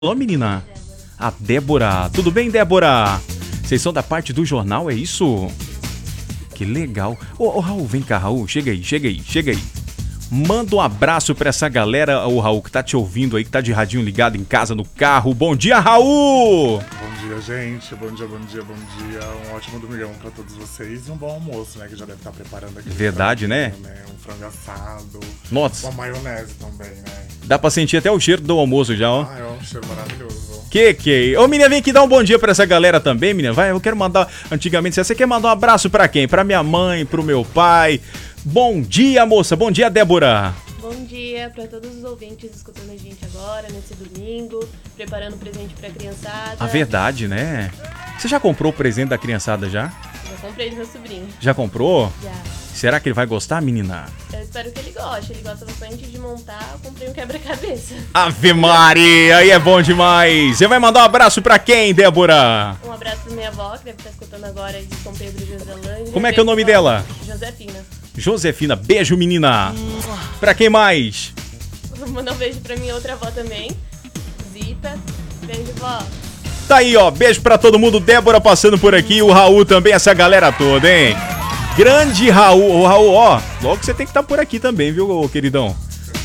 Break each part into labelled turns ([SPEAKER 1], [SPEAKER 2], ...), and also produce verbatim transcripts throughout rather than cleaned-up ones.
[SPEAKER 1] Alô, menina? A Débora. Tudo bem, Débora? Vocês são da parte do jornal, é isso? Que legal. Ô, ô, Raul, vem cá, Raul. Chega aí, chega aí, chega aí. Manda um abraço pra essa galera, o Raul, que tá te ouvindo aí, que tá de radinho ligado em casa, no carro. Bom dia, Raul!
[SPEAKER 2] Bom dia, gente. Bom dia, bom dia, bom dia. Um ótimo domingão pra todos vocês e um bom almoço, né? Que já deve estar preparando aqui.
[SPEAKER 1] Verdade,
[SPEAKER 2] frango,
[SPEAKER 1] né?
[SPEAKER 2] né? Um frango assado.
[SPEAKER 1] Nossa.
[SPEAKER 2] Uma maionese também, né?
[SPEAKER 1] Dá pra sentir até o cheiro do almoço já, ó.
[SPEAKER 2] Ah, é um cheiro maravilhoso.
[SPEAKER 1] Que que? Ô, menina, vem aqui dar um bom dia pra essa galera também, menina. Vai, eu quero mandar. Antigamente, você quer mandar um abraço pra quem? Pra minha mãe, pro meu pai. Bom dia, moça. Bom dia, Débora.
[SPEAKER 3] Bom dia para todos os ouvintes escutando a gente agora, nesse domingo, preparando o presente pra criançada.
[SPEAKER 1] A verdade, né? Você já comprou o presente da criançada já?
[SPEAKER 3] Já comprei do meu sobrinho.
[SPEAKER 1] Já comprou?
[SPEAKER 3] Já.
[SPEAKER 1] Será que ele vai gostar, menina?
[SPEAKER 3] Eu espero que ele goste. Ele gosta bastante de montar. Eu comprei um quebra-cabeça.
[SPEAKER 1] Ave Maria, aí é bom demais. Você vai mandar um abraço pra quem, Débora?
[SPEAKER 3] Um abraço pra minha avó, que deve estar escutando agora, de São Pedro de Joselândia.
[SPEAKER 1] Como é que é o nome dela?
[SPEAKER 3] Josefina.
[SPEAKER 1] Josefina, beijo, menina. Pra quem mais?
[SPEAKER 3] Vou mandar um beijo pra minha outra avó também, Zita. Beijo, vó.
[SPEAKER 1] Tá aí, ó, beijo pra todo mundo. Débora passando por aqui, o Raul também, essa galera toda, hein? Grande Raul. Ô, Raul, ó, logo você tem que estar por aqui também, viu, queridão?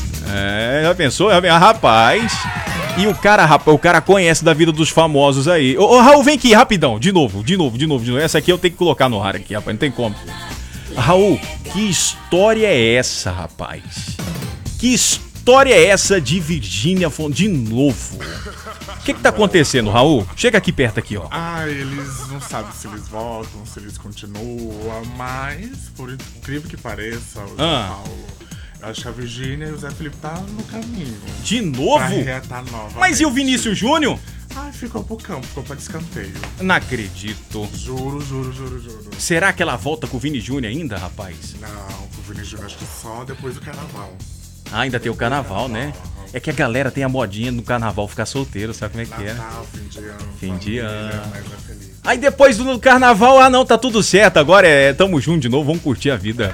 [SPEAKER 1] É, já pensou? Já, ah, rapaz. E o cara, rapaz, o cara conhece da vida dos famosos aí. Ô, ô, Raul, vem aqui, rapidão. De novo, de novo, de novo, de novo. Essa aqui eu tenho que colocar no ar aqui, rapaz, não tem como. Raul, que história é essa, rapaz? Que história é essa de Virgínia Fonte de novo? O que que tá acontecendo, Raul? Chega aqui perto aqui, ó.
[SPEAKER 2] Ah, eles não sabem se eles voltam, se eles continuam, mas, por incrível que pareça, o
[SPEAKER 1] Ah.
[SPEAKER 2] Paulo, eu acho que a Virgínia e o Zé Felipe tá no caminho.
[SPEAKER 1] De novo?
[SPEAKER 2] Pra reatar novamente.
[SPEAKER 1] Mas e o Vinícius Júnior?
[SPEAKER 2] Ah, ficou pro campo, ficou pra descanteio.
[SPEAKER 1] Não acredito.
[SPEAKER 2] Juro, juro, juro, juro.
[SPEAKER 1] Será que ela volta com o Vini Júnior ainda, rapaz?
[SPEAKER 2] Não, o Vinícius Júnior acho que só depois do carnaval.
[SPEAKER 1] Ah, ainda tem o carnaval, né? É que a galera tem a modinha no carnaval ficar solteiro, sabe como é que é?
[SPEAKER 2] Natal, fim de ano.
[SPEAKER 1] Fim de
[SPEAKER 2] família,
[SPEAKER 1] ano.
[SPEAKER 2] mais é feliz.
[SPEAKER 1] Aí depois do carnaval, ah não, tá tudo certo, agora é, tamo junto de novo, vamos curtir a vida.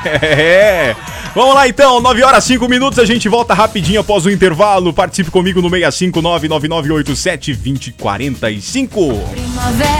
[SPEAKER 1] É. Vamos lá então, nove horas e cinco minutos, a gente volta rapidinho após o intervalo. Participe comigo no seis cinco nove nove nove oito sete dois zero quatro cinco.
[SPEAKER 4] Primavera.